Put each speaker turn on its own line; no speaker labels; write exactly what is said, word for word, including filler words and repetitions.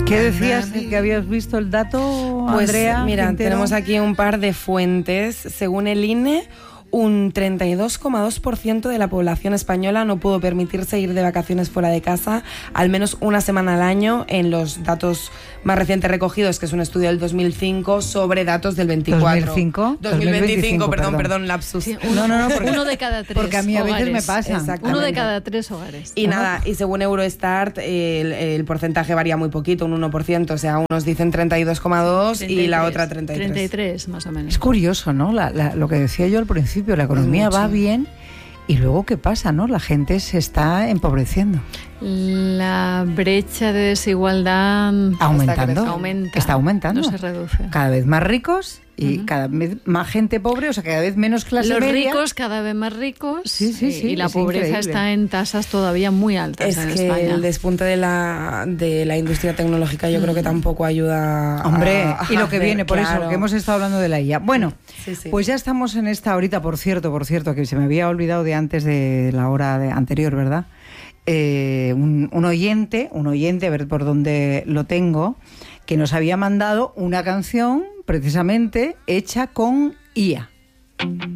¿Qué decías que habías visto el dato,
Pues,
Andrea?
Mira,
Quintero?
tenemos aquí un par de fuentes. Según el I N E, un treinta y dos coma dos por ciento de la población española no pudo permitirse ir de vacaciones fuera de casa al menos una semana al año en los datos más recientes recogidos, que es un estudio del dos mil cinco sobre datos del veinticuatro.
¿dos mil cinco?
dos mil veinticinco, perdón,
perdón.
perdón, lapsus.
Sí, uno,
No, no, no, porque-
uno de cada tres
porque a mí a veces
hogares.
me pasa.
Exactamente.
Uno de cada tres hogares.
Y nada, y según Eurostat, el, el porcentaje varía muy poquito, un uno por ciento, o sea, unos dicen treinta y dos coma dos y la otra treinta y tres.
treinta y tres, más o menos.
Es curioso, ¿no? La, la, lo que decía yo al principio, la economía va bien y luego ¿qué pasa, no? La gente se está empobreciendo.
La brecha de desigualdad
Aumentando.
aumenta.
Está aumentando.
No se reduce.
Cada vez más ricos y
Ujú.
cada vez más gente pobre, o sea, cada vez menos clase
Los
media.
ricos cada vez más ricos.
Sí, sí, sí,
y la
es
pobreza
increíble.
está en tasas todavía muy altas
Es
en
que
España.
el despunte de la, de la industria tecnológica yo creo que tampoco ayuda a-
Hombre,
a
y lo que
hacer,
viene, por
claro.
eso, que hemos estado hablando de la I A. Bueno,
Sí, sí.
pues ya estamos en esta horita, por cierto, por cierto, que se me había olvidado de antes de la hora de anterior, ¿verdad? Eh, un, un oyente, un oyente, a ver por dónde lo tengo, que nos había mandado una canción precisamente hecha con I A.